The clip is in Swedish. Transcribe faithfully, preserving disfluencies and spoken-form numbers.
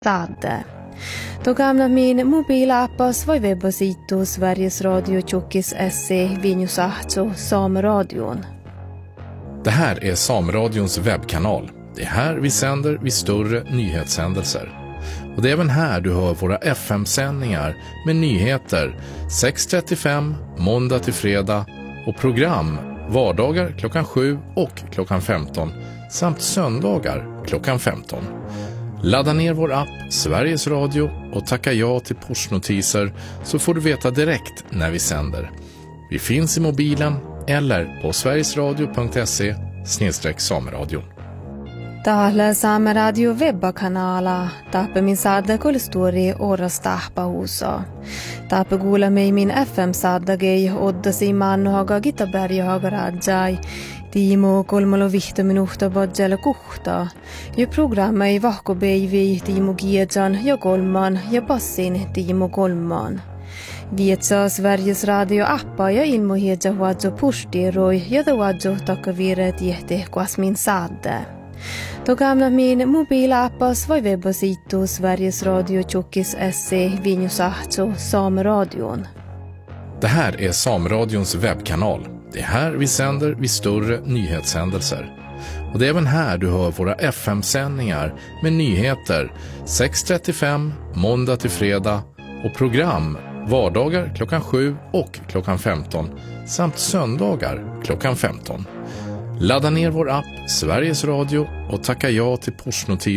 Stade. Då gamla min mobilappas var webbasito Sveriges Radio Tjockis S E Vinjusahto Sameradion. Det här är Sameradions webbkanal. Det är här vi sänder vid större nyhetshändelser. Och det är även här du hör våra F M-sändningar med nyheter sex trettiofem måndag till fredag och program vardagar klockan sju och klockan femton samt söndagar klockan femton. Ladda ner vår app Sveriges Radio och tacka ja till pushnotiser så får du veta direkt när vi sänder. Vi finns i mobilen eller på sverigesradio punkt se snedstreck sameradion. Täällä Saameradio webbakanala tappe min sadda kulstori oras tahpa huusa. Tappe kuule mei min F M-sadda gei oddasi mannohaga Gitaberjahaga rajai. Tiimo kolmalo vihto minuhta badjala kuhta. Ja programma ei vahko beivi Tiimo Giedjan ja kolman ja passin Tiimo kolman. Vietsa Sveriges Radio appa ja ilmo hiedja huadjo pustiroi ja da huadjo takavire tiehte kuas min sadde. Då gamla min mobilappas var webbasito Sveriges Radio Tjockis S E Vinjusahto Sameradion. Det här är Sameradions webbkanal. Det är här vi sänder vid större nyhetshändelser. Och det är även här du hör våra F M-sändningar med nyheter sex trettiofem måndag till fredag och program vardagar klockan sju och klockan femton samt söndagar klockan femton. Ladda ner vår app Sveriges Radio och tacka ja till pushnotiser